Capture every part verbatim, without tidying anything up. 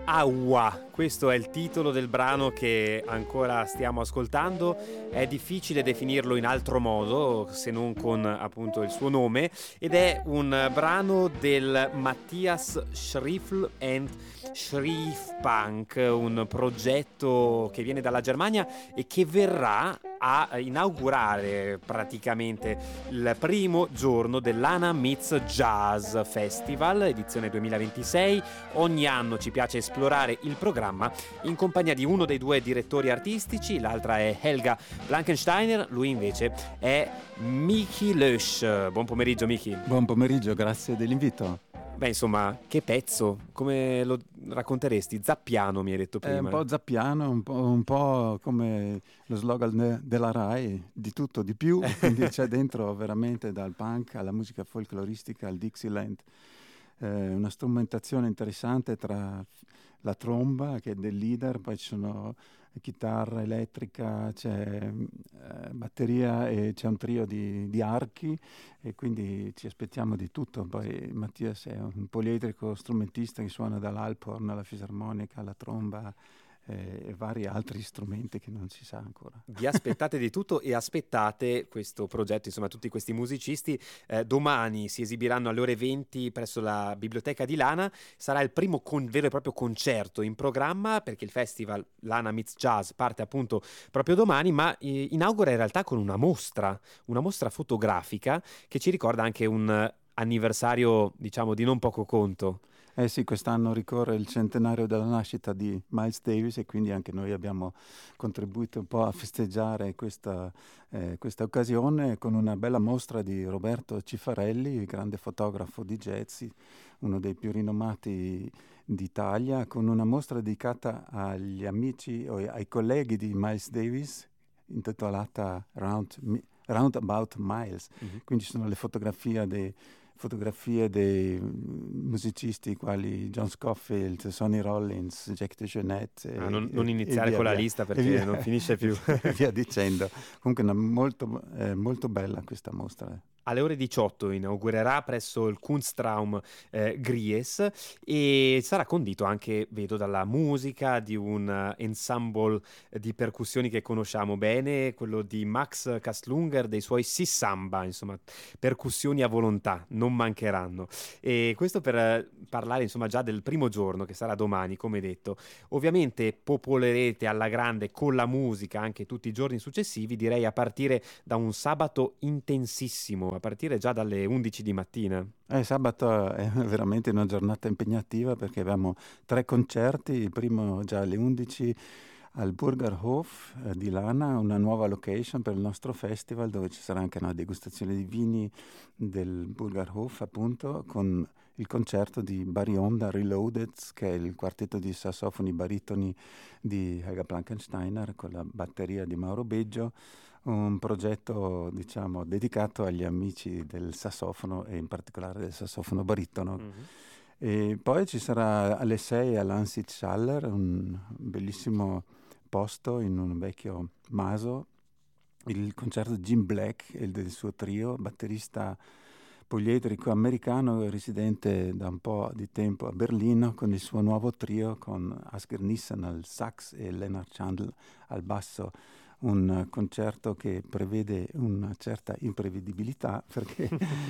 Aua, questo è il titolo del brano che ancora stiamo ascoltando. È difficile definirlo in altro modo se non con appunto il suo nome, ed è un brano del Matthias Schriefl and Schriefpunk, un progetto che viene dalla Germania e che verrà a inaugurare praticamente il primo giorno dell'Ana Meets Jazz Festival, edizione duemilaventisei. Ogni anno ci piace esplorare il programma in compagnia di uno dei due direttori artistici, l'altra è Helga Blankensteiner, lui invece è Miki Lösch. Buon pomeriggio Miki. Buon pomeriggio, grazie dell'invito. Beh, insomma, che pezzo, come lo racconteresti? Zappiano, mi hai detto prima. È un po' zappiano, un po', un po' come lo slogan de- della Rai, di tutto, di più, quindi c'è dentro veramente dal punk alla musica folcloristica al Dixieland. Eh, una strumentazione interessante tra la tromba, che è del leader, poi ci sono chitarra elettrica, c'è eh, batteria e c'è un trio di, di archi, e quindi ci aspettiamo di tutto. Poi Mattias è un poliedrico strumentista che suona dall'Alphorn alla fisarmonica alla tromba eh, e vari altri strumenti che non si sa ancora. Vi aspettate di tutto e aspettate questo progetto, insomma tutti questi musicisti. Eh, domani si esibiranno alle ore venti presso la biblioteca di Lana. Sarà il primo con, vero e proprio concerto in programma, perché il festival Lana Meets Jazz parte appunto proprio domani, ma eh, inaugura in realtà con una mostra, una mostra fotografica che ci ricorda anche un anniversario, diciamo, di non poco conto. Eh sì, quest'anno ricorre il centenario della nascita di Miles Davis e quindi anche noi abbiamo contribuito un po' a festeggiare questa, eh, questa occasione con una bella mostra di Roberto Cifarelli, grande fotografo di jazz, uno dei più rinomati d'Italia, con una mostra dedicata agli amici o ai colleghi di Miles Davis, intitolata Round, Roundabout Miles. Mm-hmm. Quindi ci sono le fotografie dei fotografie dei musicisti quali John Scofield, Sonny Rollins, Jack DeJohnette. Ah, non, non iniziare con la via, lista perché via, non finisce più. E via dicendo. Comunque è molto, eh, molto bella questa mostra. Alle ore diciotto inaugurerà presso il Kunstraum eh, Gries e sarà condito anche, vedo, dalla musica di un uh, ensemble di percussioni che conosciamo bene, quello di Max Kastlunger, dei suoi Sissamba, insomma, percussioni a volontà, non mancheranno. E questo per uh, parlare, insomma, già del primo giorno, che sarà domani, come detto. Ovviamente popolerete alla grande con la musica anche tutti i giorni successivi, direi a partire da un sabato intensissimo, a partire già dalle undici di mattina. Eh, sabato è veramente una giornata impegnativa perché abbiamo tre concerti, il primo già alle undici al Burgerhof eh, di Lana, una nuova location per il nostro festival dove ci sarà anche una degustazione di vini del Burgerhof, appunto, con il concerto di Barionda Reloaded, che è il quartetto di sassofoni baritoni di Helga Blankensteiner con la batteria di Mauro Beggio, un progetto, diciamo, dedicato agli amici del sassofono e in particolare del sassofono baritono. Mm-hmm. E poi ci sarà alle sei all'Ansitzschaller, un bellissimo posto in un vecchio maso, il concerto di Jim Black e del suo trio, batterista poliedrico americano residente da un po' di tempo a Berlino, con il suo nuovo trio con Asger Nissen al sax e Lennart Chandl al basso. Un concerto che prevede una certa imprevedibilità perché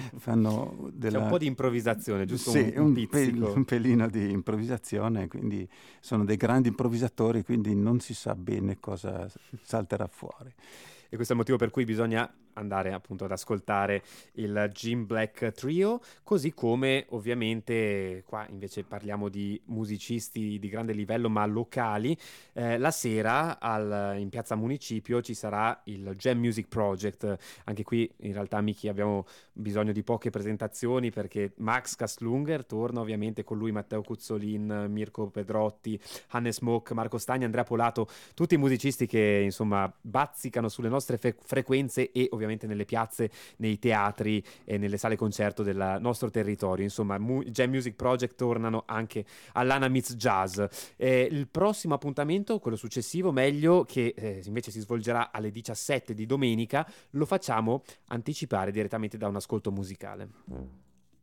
fanno della... C'è un po' di improvvisazione, giusto? Sì, un, un, un, pel, un pelino di improvvisazione, quindi sono dei grandi improvvisatori, quindi non si sa bene cosa salterà fuori. E questo è il motivo per cui bisogna andare appunto ad ascoltare il Jim Black Trio, così come ovviamente qua invece parliamo di musicisti di grande livello ma locali. Eh, la sera al, in Piazza Municipio ci sarà il Jam Music Project. Anche qui in realtà, Miki, abbiamo bisogno di poche presentazioni perché Max Kastlunger torna, ovviamente con lui Matteo Cuzzolin, Mirko Pedrotti, Hannes Mock, Marco Stagni, Andrea Polato, tutti i musicisti che insomma bazzicano sulle nostre fe- frequenze e ovviamente nelle piazze, nei teatri e nelle sale concerto del nostro territorio. Insomma, mu- Jam Music Project tornano anche all'Ana Meets Jazz. Eh, il prossimo appuntamento, quello successivo, meglio, che eh, invece si svolgerà alle diciassette di domenica, lo facciamo anticipare direttamente da un ascolto musicale.